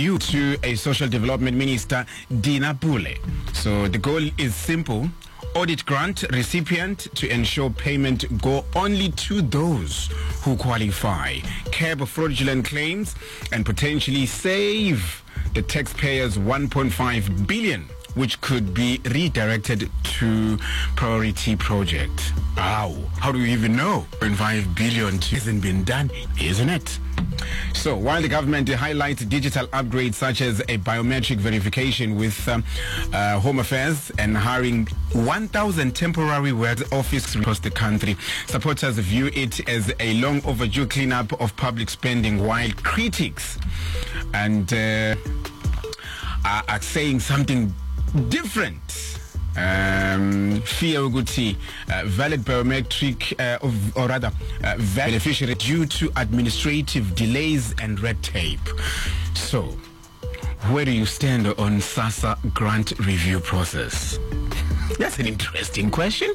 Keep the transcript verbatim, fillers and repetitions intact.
due to a social development minister, Dina Pule. So the goal is simple. Audit grant recipient to ensure payment go only to those who qualify, curb fraudulent claims, and potentially save the taxpayers one point five billion, which could be redirected to priority project. Wow, how do you even know? one point five billion hasn't been done, isn't it? So while the government highlights digital upgrades such as a biometric verification with um, uh, Home Affairs and hiring one thousand temporary work offices across the country, supporters view it as a long overdue cleanup of public spending, while critics and uh, are, are saying something different. Um, fear Uguti, uh, valid biometric, uh, of, or rather, uh, beneficiary due to administrative delays and red tape. So, where do you stand on SASSA grant review process? That's an interesting question.